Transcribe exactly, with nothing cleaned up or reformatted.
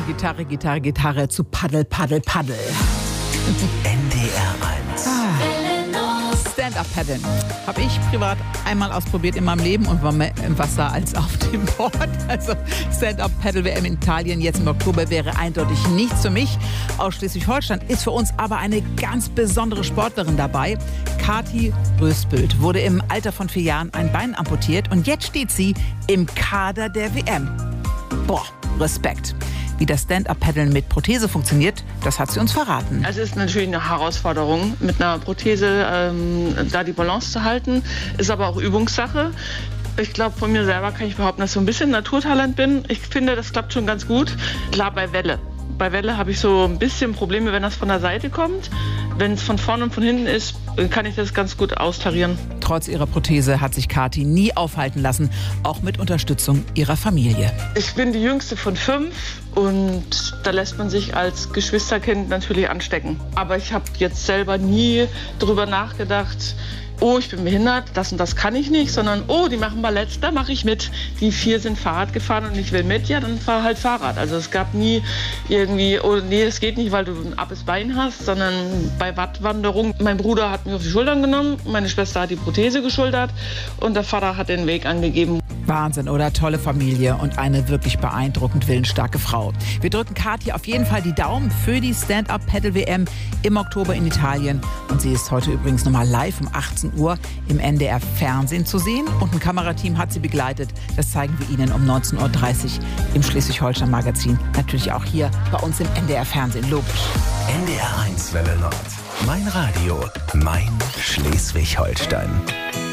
Gitarre, Gitarre, Gitarre zu Paddel, Paddel, Paddel. N D R eins. Ah. Stand-Up-Paddeln habe ich privat einmal ausprobiert in meinem Leben und war mehr im Wasser als auf dem Board. Also Stand-Up-Paddle-W M in Italien jetzt im Oktober wäre eindeutig nichts für mich. Aus Schleswig-Holstein ist für uns aber eine ganz besondere Sportlerin dabei. Kathi Rösbült wurde im Alter von vier Jahren ein Bein amputiert und jetzt steht sie im Kader der W M. Boah, Respekt. Wie das Stand-Up-Paddeln mit Prothese funktioniert, das hat sie uns verraten. Also es ist natürlich eine Herausforderung, mit einer Prothese ähm, da die Balance zu halten, ist aber auch Übungssache. Ich glaube, von mir selber kann ich behaupten, dass ich so ein bisschen Naturtalent bin. Ich finde, das klappt schon ganz gut. Klar, bei Welle. Bei Welle habe ich so ein bisschen Probleme, wenn das von der Seite kommt. Wenn es von vorne und von hinten ist, kann ich das ganz gut austarieren. Trotz ihrer Prothese hat sich Kathi nie aufhalten lassen, auch mit Unterstützung ihrer Familie. Ich bin die jüngste von fünf und da lässt man sich als Geschwisterkind natürlich anstecken. Aber ich habe jetzt selber nie drüber nachgedacht, oh, ich bin behindert, das und das kann ich nicht, sondern oh, die machen Ballett, da mache ich mit. Die vier sind Fahrrad gefahren und ich will mit, ja, dann fahr halt Fahrrad. Also es gab nie irgendwie, oh nee, das geht nicht, weil du ein abes Bein hast, sondern bei Wattwanderung. Mein Bruder hat mich auf die Schultern genommen, meine Schwester hat die Prothese geschultert und der Vater hat den Weg angegeben. Wahnsinn, oder? Tolle Familie und eine wirklich beeindruckend willensstarke Frau. Wir drücken Kathi auf jeden Fall die Daumen für die Stand-Up-Paddle-W M im Oktober in Italien. Und sie ist heute übrigens nochmal live um achtzehn Uhr im N D R Fernsehen zu sehen. Und ein Kamerateam hat sie begleitet. Das zeigen wir Ihnen um neunzehn Uhr dreißig im Schleswig-Holstein-Magazin. Natürlich auch hier bei uns im N D R Fernsehen, logisch. N D R eins Welle Nord. Mein Radio, mein Schleswig-Holstein.